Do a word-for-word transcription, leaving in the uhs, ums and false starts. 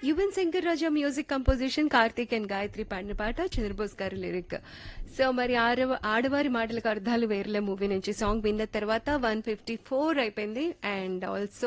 Yuvan Shankar Raja music composition, Karthik and Gayatri పాడిన పాట, చంద్రబోస్ గారి లిరిక్. సో మరి ఆడవ ఆడవారి మాటలకు అర్థాలు వేర్లే మూవీ నుంచి సాంగ్ విన్న తర్వాత వన్ ఫిఫ్టీ ఫోర్ అయిపోయింది. And also